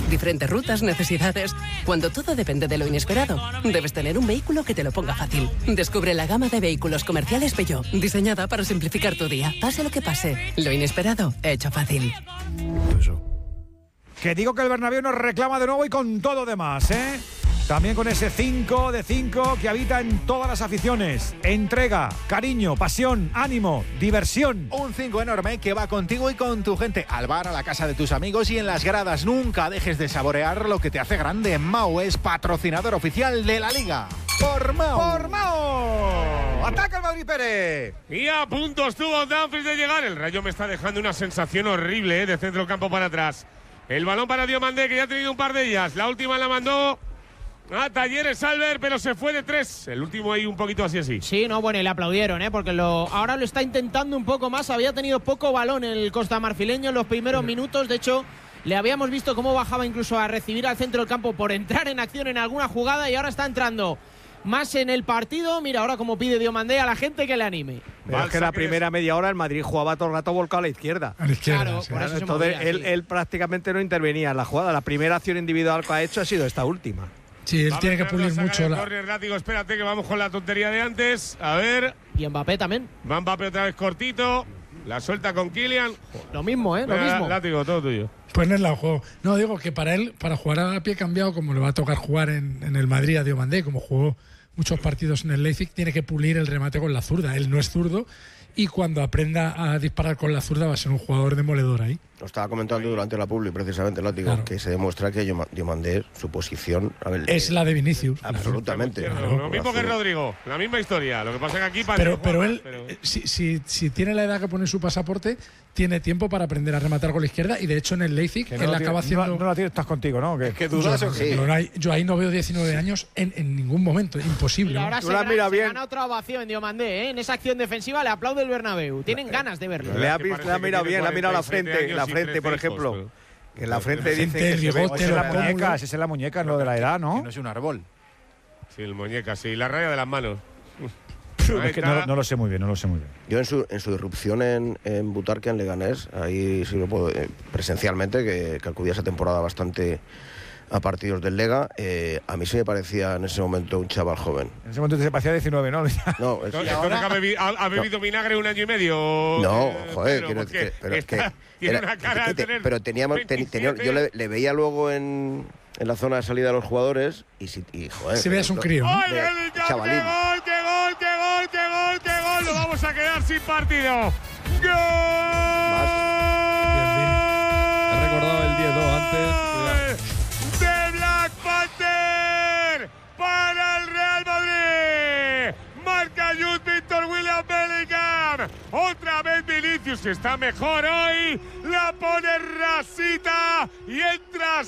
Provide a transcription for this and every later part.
diferentes rutas, necesidades. Cuando todo depende de lo inesperado, debes tener un vehículo que te lo ponga fácil. Descubre la gama de vehículos comerciales Peugeot, diseñada para simplificar tu día. Pase lo que pase, lo inesperado, hecho fácil. Que digo que el Bernabéu nos reclama de nuevo y con todo demás, ¿eh? También con ese 5 de 5 que habita en todas las aficiones. Entrega, cariño, pasión, ánimo, diversión. Un 5 enorme que va contigo y con tu gente al bar, a la casa de tus amigos y en las gradas. Nunca dejes de saborear lo que te hace grande. Mau es patrocinador oficial de la Liga. ¡Por Mau! ¡Por Mau! ¡Ataca el Madrid, Pérez! Y a punto estuvo Dumfries de llegar. El Rayo me está dejando una sensación horrible, de centro campo para atrás. El balón para Diomandé, que ya ha tenido un par de ellas. La última la mandó a Talleres Albert, pero se fue de 3. El último ahí un poquito así. Sí, no, bueno, y le aplaudieron, porque ahora lo está intentando un poco más. Había tenido poco balón el costamarfileño en los primeros minutos. De hecho, le habíamos visto cómo bajaba incluso a recibir al centro del campo por entrar en acción en alguna jugada y ahora está entrando más en el partido. Mira ahora cómo pide Diomandé a la gente que le anime. Pero es que la primera media hora el Madrid jugaba todo el rato volcado a la izquierda. A la izquierda, claro, sí. por eso Entonces se movía, él prácticamente no intervenía en la jugada. La primera acción individual que ha hecho ha sido esta última. Sí, él tiene que pulir mucho el córner, Látigo, espérate que vamos con la tontería de antes. A ver. Y Mbappé también. Va Mbappé otra vez cortito. La suelta con Kylian. Lo mismo, lo mismo. Látigo, todo tuyo. Ponerla al juego. No, digo que para él, para jugar a pie cambiado, como le va a tocar jugar en el Madrid a Diomandé, como jugó muchos partidos en el Leipzig, tiene que pulir el remate con la zurda. Él no es zurdo y cuando aprenda a disparar con la zurda va a ser un jugador demoledor ahí. Lo estaba comentando durante la publi, precisamente, Látigo, claro, que se demuestra que Diomandé, su posición... es la de Vinicius. Absolutamente. Claro. Lo mismo que Rodrigo, la misma historia. Lo que pasa es que aquí... Pero él, si tiene la edad que pone su pasaporte, tiene tiempo para aprender a rematar con la izquierda y de hecho en el Leipzig él acaba haciendo... No la tienes, estás contigo, ¿no? ¿Qué dudas o qué? Yo ahí no veo 19 años en ningún momento, imposible. Y ahora ¿no? se gana otra ovación en Diomandé, En esa acción defensiva le aplaude el Bernabéu. Tienen ganas de verlo. Le ha mirado bien, le ha mirado la frente, por ejemplo. Que en la frente dice que es la muñeca, lo de la edad, ¿no? Que no es un árbol. Sí, el muñeca, sí. La raya de las manos. Es que no lo sé muy bien, Yo en su irrupción en Butarque, en Leganés, ahí sí lo puedo, presencialmente, que acudía esa temporada bastante a partidos del Lega, a mí sí me parecía en ese momento un chaval joven. En ese momento te parecía 19, ¿no? No, entonces ha bebido vinagre 1 año y medio. No, joder, pero es que tiene una cara de tener. Pero yo le veía luego en la zona de salida de los jugadores y joder. Si veas un crío, ¿no? Chavalín. ¡Qué gol! Lo vamos a quedar sin partido. ¡Gol! Ha recordado el 10-2 antes. De Black Panther para el Real Madrid. Marca Jude Victor William Bellingham. Otra vez Vinicius, que está mejor hoy. La pone rasita y entra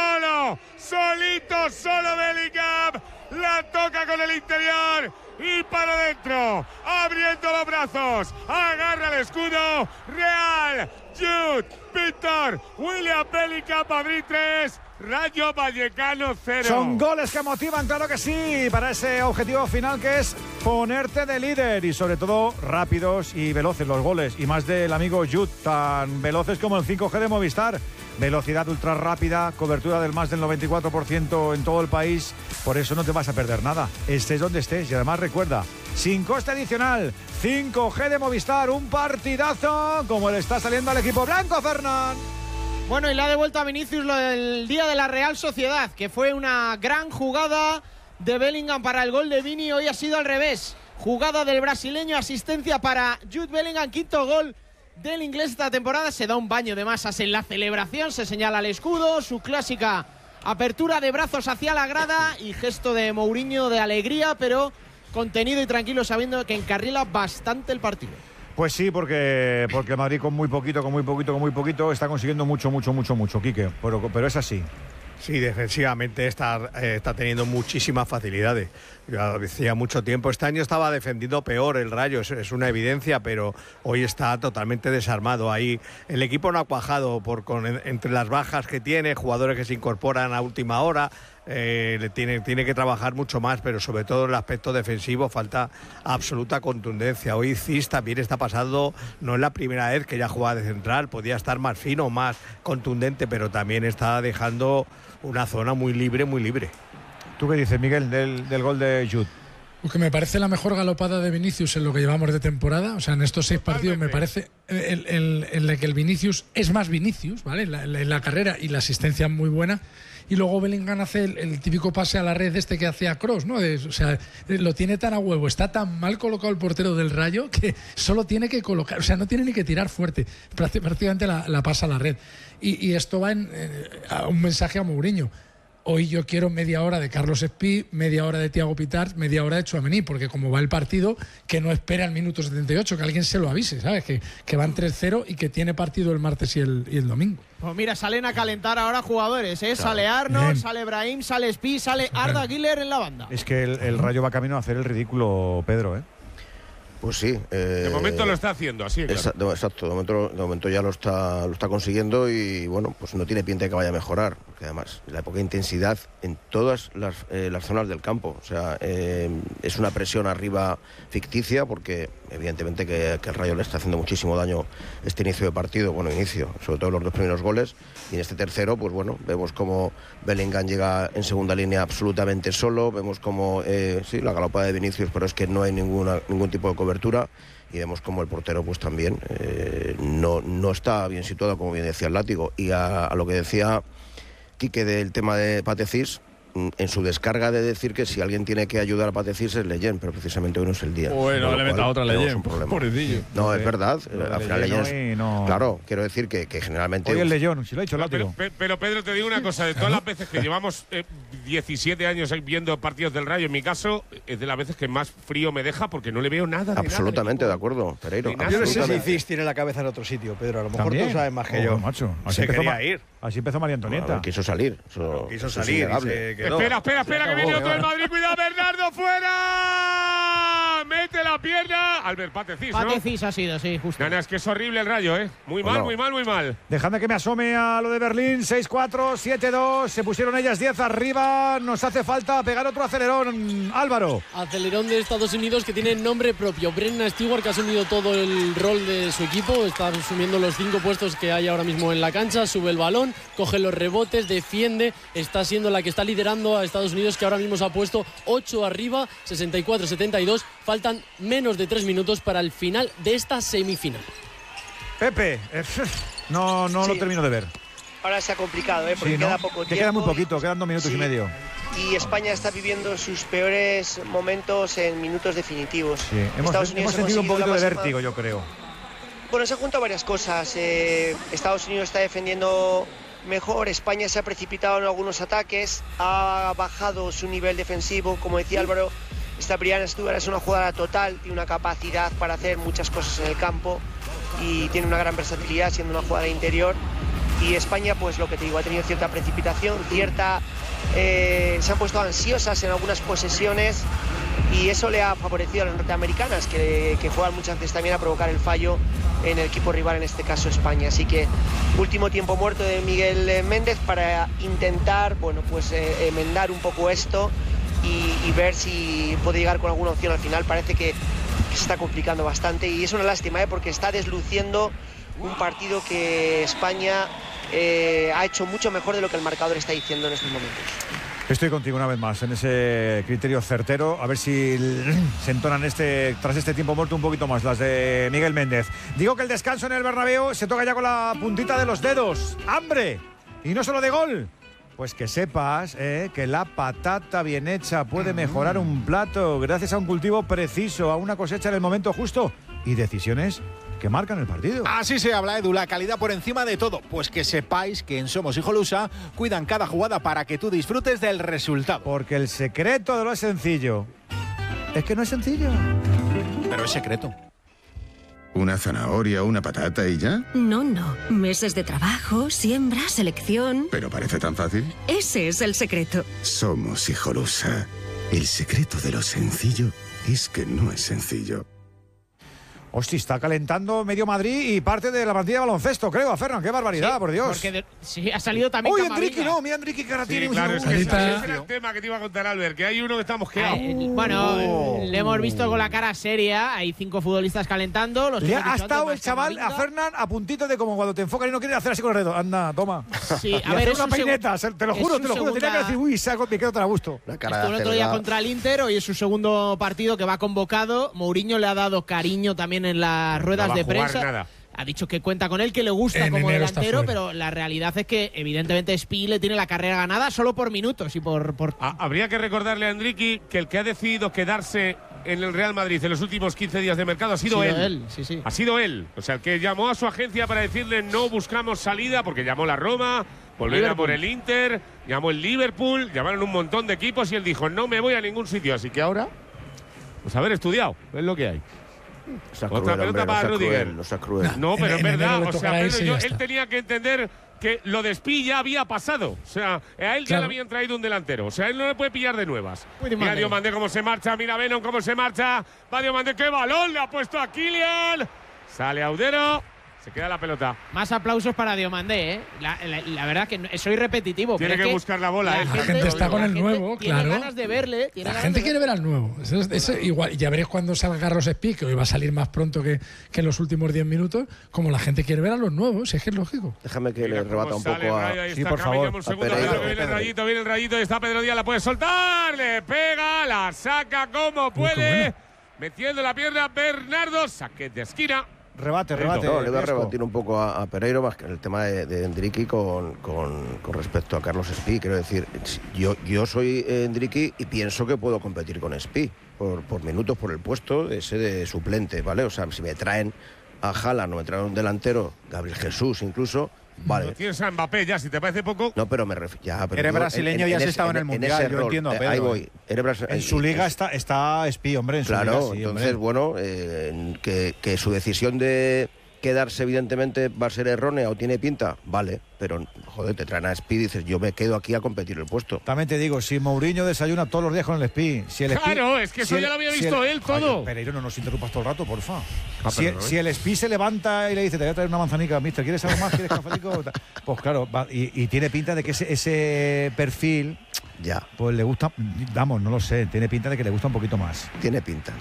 solo Bellingham. La toca con el interior y para adentro, abriendo los brazos, agarra el escudo. Real, Jude Victor William Bellingham, Madrid 3, Rayo Vallecano 0. Son goles que motivan, claro que sí, para ese objetivo final que es ponerte de líder y sobre todo rápidos y veloces los goles, y más del amigo Jude, tan veloces como el 5G de Movistar. Velocidad ultra rápida, cobertura del más del 94% en todo el país, por eso no te vas a perder nada, estés donde estés. Y además recuerda, sin coste adicional, 5G de Movistar, un partidazo como le está saliendo al equipo blanco, Fernán. Bueno, y le ha devuelto a Vinicius lo del día de la Real Sociedad, que fue una gran jugada de Bellingham para el gol de Vini. Hoy ha sido al revés, jugada del brasileño, asistencia para Jude Bellingham, quinto gol del inglés esta temporada. Se da un baño de masas en la celebración, se señala el escudo, su clásica apertura de brazos hacia la grada y gesto de Mourinho de alegría, pero contenido y tranquilo, sabiendo que encarrila bastante el partido. Pues sí, porque el Madrid con muy poquito está consiguiendo mucho, Quique, pero es así. Sí, defensivamente está teniendo muchísimas facilidades. Ya decía mucho tiempo, este año estaba defendiendo peor el Rayo, es una evidencia, pero hoy está totalmente desarmado. Ahí el equipo no ha cuajado entre las bajas que tiene, jugadores que se incorporan a última hora. tiene que trabajar mucho más, pero sobre todo en el aspecto defensivo falta absoluta contundencia. Hoy Cis también está pasando, no es la primera vez que ya juega de central, podía estar más fino, más contundente, pero también está dejando una zona muy libre, muy libre. ¿Tú qué dices, Miguel, del gol de Jude? Porque me parece la mejor galopada de Vinicius en lo que llevamos de temporada. O sea, en estos 6 partidos me parece en la que el Vinicius es más Vinicius, ¿vale? En la carrera, y la asistencia es muy buena. Y luego Bellingham hace el típico pase a la red que hacía Kroos, ¿no? O sea, lo tiene tan a huevo, está tan mal colocado el portero del Rayo que solo tiene que colocar, o sea, no tiene ni que tirar fuerte, prácticamente la pasa a la red. Y esto va a un mensaje a Mourinho. Hoy yo quiero media hora de Carlos Espí, media hora de Thiago Pitars, media hora de Tchouaméni, porque como va el partido, que no espera al minuto 78, que alguien se lo avise, ¿sabes? Que van 3-0 y que tiene partido el martes y el domingo. Pues mira, salen a calentar ahora jugadores, ¿eh? Claro. Sale Arnold, sale Brahim, sale Espí, sale Arda Güler en la banda. Es que el Rayo va camino a hacer el ridículo, Pedro, ¿eh? Pues sí. De momento lo está haciendo, así es. Claro. Exacto, de momento ya lo está consiguiendo y bueno, pues no tiene pinta de que vaya a mejorar, porque además la poca intensidad en todas las zonas del campo, o sea, es una presión arriba ficticia, porque evidentemente que el Rayo le está haciendo muchísimo daño este inicio de partido, sobre todo los 2 primeros goles, y en este tercero, pues bueno, vemos como Bellingham llega en segunda línea absolutamente solo, vemos como, sí, la galopada de Vinicius, pero es que no hay ningún tipo de cobertura, y vemos como el portero pues también no está bien situado, como bien decía el Látigo. Y a lo que decía Quique del tema de Pathé Ciss, en su descarga de decir que si alguien tiene que ayudar a Pathé Ciss es Leyen, pero precisamente hoy no es el día. Bueno, le meta otra Leyen, pobrecillo. No, es verdad, al final Leyen no. Claro, quiero decir que generalmente hoy el Leyen, si lo ha dicho el Látigo. Pero Pedro, te digo una cosa, de todas las veces que llevamos 17 años viendo partidos del Rayo, en mi caso, es de las veces que más frío me deja, porque no le veo nada de absolutamente nada, de acuerdo, Pereiro. Yo no sé si Cis tiene la cabeza en otro sitio, Pedro, a lo mejor ¿también? Tú sabes más que yo. Macho, se quería ir. Así empezó María Antonieta. Quiso salir. Quiso salir. Espera, que viene otro del Madrid. Cuidado, Bernardo, fuera. Mete la pierna. Albert, Pathé Ciss, ¿no? Pathé Ciss ha sido, sí, justo. Es que es horrible el Rayo, ¿eh? Muy mal. Dejadme que me asome a lo de Berlín. 6-4, 7-2. Se pusieron ellas 10 arriba. Nos hace falta pegar otro acelerón. Álvaro. Acelerón de Estados Unidos que tiene nombre propio. Brenna Stewart, que ha asumido todo el rol de su equipo. Está asumiendo los 5 puestos que hay ahora mismo en la cancha. Sube el balón, coge los rebotes, defiende. Está siendo la que está liderando a Estados Unidos, que ahora mismo se ha puesto 8 arriba, 64-72. Faltan menos de 3 minutos para el final de esta semifinal. Pepe, no sí. Lo termino de ver. Ahora se ha complicado, porque queda poco tiempo. Queda muy poquito, quedan 2 minutos y medio. Y España está viviendo sus peores momentos en minutos definitivos. Sí. Hemos sentido un poquito de vértigo, yo creo. Bueno, se han juntado varias cosas. Estados Unidos está defendiendo mejor, España se ha precipitado en algunos ataques, ha bajado su nivel defensivo, como decía Álvaro. Esta Brianna Stewart es una jugadora total, tiene una capacidad para hacer muchas cosas en el campo y tiene una gran versatilidad siendo una jugadora interior. Y España, pues lo que te digo, ha tenido cierta precipitación, se han puesto ansiosas en algunas posesiones y eso le ha favorecido a las norteamericanas, que juegan muchas veces también a provocar el fallo en el equipo rival, en este caso España. Así que último tiempo muerto de Miguel Méndez para intentar, enmendar un poco esto y ver si puede llegar con alguna opción al final. Parece que se está complicando bastante y es una lástima, porque está desluciendo un partido que España ha hecho mucho mejor de lo que el marcador está diciendo en estos momentos. Estoy contigo una vez más en ese criterio certero. A ver si se entonan tras este tiempo muerto un poquito más las de Miguel Méndez. Digo que el descanso en el Bernabéu se toca ya con la puntita de los dedos. ¡Hambre! Y no solo de gol. Pues que sepas que la patata bien hecha puede mejorar un plato gracias a un cultivo preciso, a una cosecha en el momento justo y decisiones que marcan el partido. Así se habla, Edu, la calidad por encima de todo. Pues que sepáis que en Somos Hijolusa cuidan cada jugada para que tú disfrutes del resultado. Porque el secreto de lo sencillo es que no es sencillo. Pero es secreto. ¿Una zanahoria, una patata y ya? No. Meses de trabajo, siembra, selección. ¿Pero parece tan fácil? Ese es el secreto. Somos Hijolusa. El secreto de lo sencillo es que no es sencillo. Hostia, está calentando medio Madrid y parte de la plantilla de baloncesto, creo, a Fernan. ¡Qué barbaridad, Sí, por Dios! Porque sí, ha salido también ¡Uy, Camavinga. Endricky no! Mira Endricky que ahora tiene un claro, segundo. ese era el tema que te iba a contar, Albert, que hay uno que está mosqueado. Bueno, le hemos visto con la cara seria. Hay 5 futbolistas calentando. Los Le que ha hemos dicho estado antes, el chaval Camavinga. a Fernan a puntito de como cuando te enfocan y no quieres hacer así con el dedo. Anda, toma. Sí, Y a ver, hacer es una su peineta, te lo es juro, su te lo juro. Tenía que segunda- decir, uy, me quedo tan a gusto. La cara Estuvo el otro día contra el Inter, hoy es su segundo partido que va convocado. Mourinho le ha dado cariño también en las ruedas va a de jugar prensa. nada. Ha dicho que cuenta con él, que le gusta En como enero está delantero, fuera. pero la realidad es que evidentemente Spi le tiene la carrera ganada solo por minutos y por Habría que recordarle a Endricky que el que ha decidido quedarse en el Real Madrid en los últimos 15 días de mercado ha sido él. Sí, sí. Ha sido él. O sea, el que llamó a su agencia para decirle no buscamos salida, porque llamó la Roma, volviera por el Inter, llamó el Liverpool, llamaron un montón de equipos y él dijo no me voy a ningún sitio. Así que ahora, pues haber estudiado, es lo que hay. Otra pelota para Rudiger. No, pero es verdad. O sea, Pedro, él tenía que entender que lo de Spi ya había pasado. O sea, a él ya le habían traído un delantero. O sea, él no le puede pillar de nuevas. Mira Diomandé cómo se marcha, mira Venom cómo se marcha. Va Diomandé, qué balón le ha puesto a Kylian. Sale Audero. Se queda la pelota. Más aplausos para Diomandé, ¿eh? La verdad que soy repetitivo. Tiene pero que buscar la bola. La gente está con el nuevo, tiene claro. ganas de verle. La gente quiere ver al nuevo. Igual, ya veréis cuando salga Carlos Spi, que hoy va a salir más pronto que en los últimos 10 minutos, como la gente quiere ver a los nuevos, si es que es lógico. Déjame que le rebata un poco a... Sí, por favor. Viene el rayito y está Pedro Díaz, la puede soltar, le pega, la saca como puede, metiendo la pierna Bernardo, saque de esquina. Rebate. No, le voy a rebatir un poco a Pereiro más que en el tema de Endricky con respecto a Carlos Spi. Quiero decir, yo soy Endricky y pienso que puedo competir con Spi por minutos, por el puesto ese de suplente, ¿vale? O sea, si me traen a Haaland o me traen un delantero, Gabriel Jesús incluso, vale. No tienes a Mbappé ya, si te parece poco. No, pero me refiero. Eres brasileño y has estado en el Mundial, yo entiendo a Pedro. Ahí voy. En su liga está Spi, hombre. En su claro, liga, sí, entonces, bueno, que su decisión de quedarse evidentemente va a ser errónea o tiene pinta, vale, pero joder, te traen a Spi y dices, yo me quedo aquí a competir el puesto. También te digo, si Mourinho desayuna todos los días con el Spi, claro, es que eso ya lo había visto él todo. Pereiro, no nos interrumpas todo el rato, porfa. Perdón, si el Spi se levanta y le dice, te voy a traer una manzanica, mister, ¿quieres algo más? ¿Quieres cafelico? Pues claro, y tiene pinta de que ese perfil, ya, pues le gusta, vamos, no lo sé, tiene pinta de que le gusta un poquito más. Tiene pinta.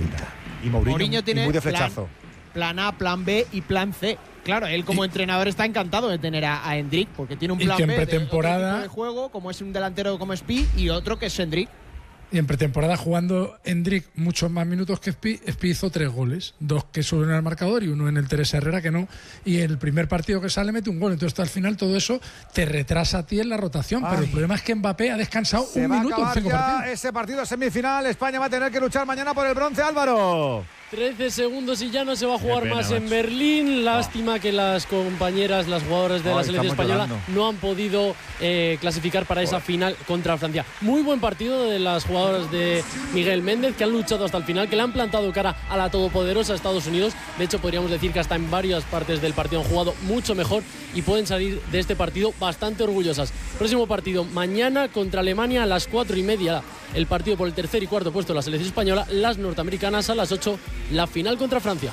Y Mourinho tiene muy de flechazo. Plan A, plan B y plan C. Claro, él como entrenador está encantado de tener a Endrick, porque tiene un plan que en B pretemporada de otro tipo de juego, como es un delantero como Spi, y otro que es Endrick. Y en pretemporada jugando Endrick muchos más minutos que Spi hizo 3 goles, 2 que suben al marcador y 1 en el Teresa Herrera que no, y el primer partido que sale mete un gol, entonces al final todo eso te retrasa a ti en la rotación. Pero el problema es que Mbappé ha descansado un minuto en 5 partidos. Ese partido semifinal, España va a tener que luchar mañana por el bronce, Álvaro. 13 segundos y ya no se va a jugar Qué pena, más en macho. Berlín. Lástima que las compañeras, las jugadoras de la selección estamos española llorando. no han podido clasificar para esa final contra Francia. Muy buen partido de las jugadoras de Miguel Méndez, que han luchado hasta el final, que le han plantado cara a la todopoderosa Estados Unidos. De hecho, podríamos decir que hasta en varias partes del partido han jugado mucho mejor y pueden salir de este partido bastante orgullosas. Próximo partido mañana contra Alemania a las 4:30. El partido por el tercer y cuarto puesto de la selección española. Las norteamericanas a las 8. La final contra Francia.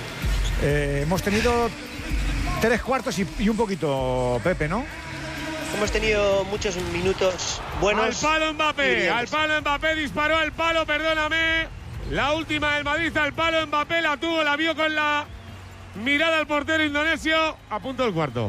Hemos tenido 3 cuartos y un poquito, Pepe, ¿no? Hemos tenido muchos minutos buenos. Al palo Mbappé, disparó al palo, perdóname. La última del Madrid al palo, Mbappé la tuvo, la vio con la mirada al portero indonesio. A punto del cuarto.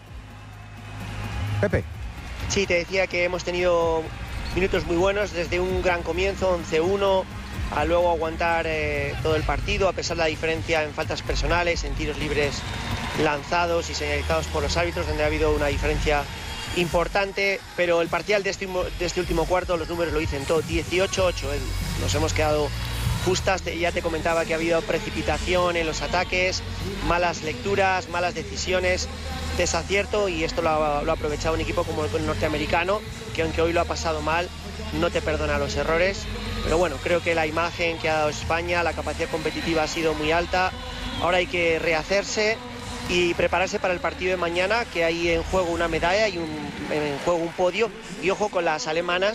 Pepe. Sí, te decía que hemos tenido minutos muy buenos, desde un gran comienzo, 11-1, a luego aguantar todo el partido, a pesar de la diferencia en faltas personales, en tiros libres lanzados y señalizados por los árbitros, donde ha habido una diferencia importante, pero el parcial de este último cuarto, los números lo dicen todo, 18-8, nos hemos quedado justas. Ya te comentaba que ha habido precipitación en los ataques, malas lecturas, malas decisiones, desacierto, y esto lo ha aprovechado un equipo como el norteamericano, que aunque hoy lo ha pasado mal, no te perdona los errores. Pero bueno, creo que la imagen que ha dado España, la capacidad competitiva ha sido muy alta. Ahora hay que rehacerse y prepararse para el partido de mañana, que hay en juego una medalla y en juego un podio. Y ojo con las alemanas,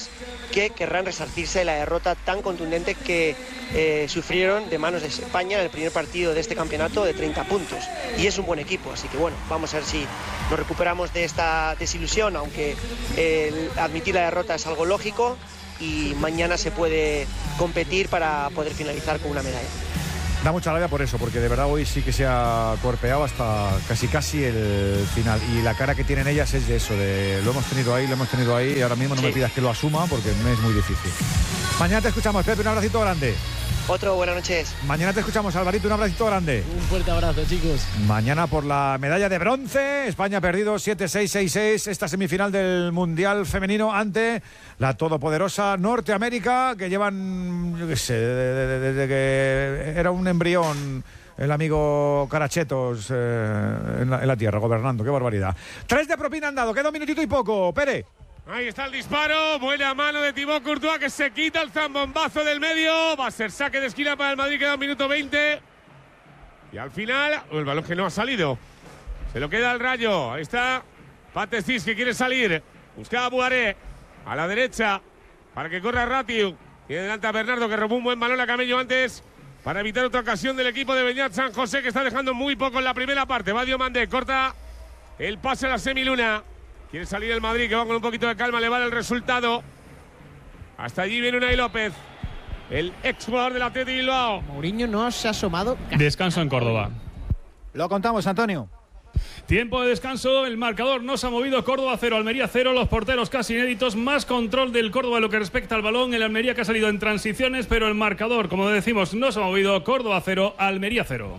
que querrán resarcirse de la derrota tan contundente que sufrieron de manos de España en el primer partido de este campeonato de 30 puntos. Y es un buen equipo, así que bueno, vamos a ver si nos recuperamos de esta desilusión, aunque admitir la derrota es algo lógico, y mañana se puede competir para poder finalizar con una medalla. Da mucha rabia por eso, porque de verdad hoy sí que se ha cuerpeado hasta casi el final. Y la cara que tienen ellas es de eso, de lo hemos tenido ahí, y ahora mismo no me pidas que lo asuma porque me es muy difícil. Mañana te escuchamos, Pepe, un abracito grande. Otro, buenas noches. Mañana te escuchamos, Alvarito, un abracito grande. Un fuerte abrazo, chicos. Mañana por la medalla de bronce. España ha perdido 7-6-6-6 esta semifinal del Mundial Femenino ante la todopoderosa Norteamérica, que llevan, yo qué sé, desde que era un embrión el amigo Carachetos en la tierra, gobernando. Qué barbaridad. 3 de propina han dado, queda un minutito y poco. Pere. Ahí está el disparo, buena mano de Thibaut Courtois, que se quita el zambombazo del medio. Va a ser saque de esquina para el Madrid, queda un minuto 20. Y al final, el balón que no ha salido, se lo queda el Rayo. Ahí está Patecis, que quiere salir. Busca a Buaré a la derecha para que corra Ratiu. Tiene delante a Bernardo, que robó un buen balón a Camello antes para evitar otra ocasión del equipo de Beñat San José, que está dejando muy poco en la primera parte. Va Diomandé, corta el pase a la semiluna. Quiere salir el Madrid, que va con un poquito de calma, le vale el resultado. Hasta allí viene Unai López, el exjugador del Athletic Bilbao. Mourinho no se ha asomado. Descanso en Córdoba. Lo contamos, Antonio. Tiempo de descanso, el marcador no se ha movido. Córdoba 0, Almería 0, los porteros casi inéditos, más control del Córdoba en lo que respecta al balón. El Almería, que ha salido en transiciones, pero el marcador, como decimos, no se ha movido. Córdoba 0, Almería 0.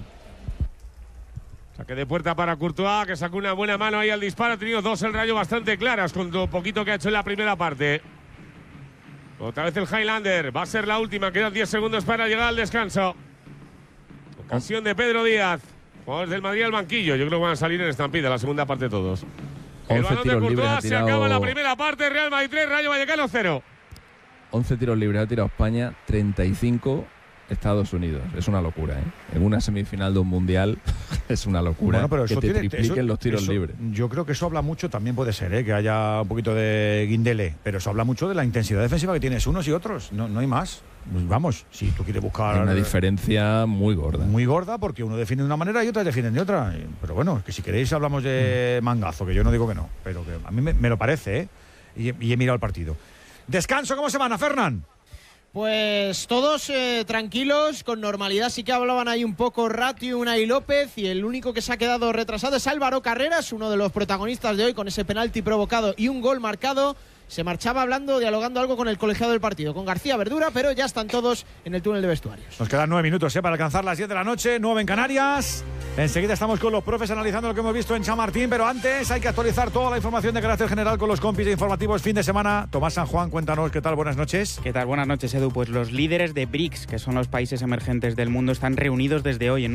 Saque de puerta para Courtois, que sacó una buena mano ahí al disparo. Ha tenido 2 el Rayo bastante claras con lo poquito que ha hecho en la primera parte. Otra vez el Highlander, va a ser la última, quedan 10 segundos para llegar al descanso. Ocasión de Pedro Díaz, jugadores del Madrid al banquillo. Yo creo que van a salir en estampida la segunda parte todos. El balón de Courtois, se acaba la primera parte. Real Madrid 3, Rayo Vallecano 0. 11 tiros libres ha tirado España, 35 Estados Unidos. Es una locura, ¿eh? En una semifinal de un mundial es una locura, bueno, pero que te tripliquen los tiros libres. Yo creo que eso habla mucho, también puede ser, que haya un poquito de guindele, pero eso habla mucho de la intensidad defensiva que tienes unos y otros. No hay más. Vamos, si tú quieres buscar... Hay una diferencia muy gorda. Muy gorda, porque uno defiende de una manera y otros defienden de otra. Pero bueno, que si queréis hablamos de mangazo, que yo no digo que no, pero que a mí me lo parece, ¿eh? Y he mirado el partido. Descanso, ¿cómo se van, Fernán? Pues todos tranquilos, con normalidad. Sí que hablaban ahí un poco Ratiu, Unai López, y el único que se ha quedado retrasado es Álvaro Carreras, uno de los protagonistas de hoy, con ese penalti provocado y un gol marcado. Se marchaba hablando, dialogando algo con el colegiado del partido, con García Verdura, pero ya están todos en el túnel de vestuarios. Nos quedan 9 minutos para alcanzar las 10 de la noche, 9 en Canarias. Enseguida estamos con los profes analizando lo que hemos visto en Chamartín, pero antes hay que actualizar toda la información de carácter general con los compis de informativos fin de semana. Tomás San Juan, cuéntanos, ¿qué tal? Buenas noches. ¿Qué tal? Buenas noches, Edu. Pues los líderes de BRICS, que son los países emergentes del mundo, están reunidos desde hoy en